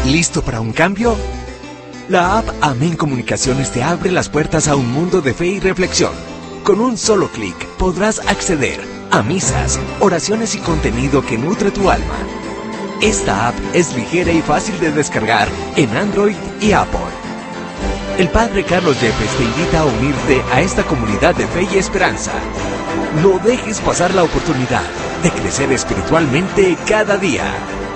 ¿Listo para un cambio? La app Amén Comunicaciones te abre las puertas a un mundo de fe y reflexión. Con un solo clic podrás acceder a misas, oraciones y contenido que nutre tu alma. Esta app es ligera y fácil de descargar en Android y Apple. El Padre Carlos Yepes te invita a unirte a esta comunidad de fe y esperanza. No dejes pasar la oportunidad de crecer espiritualmente cada día.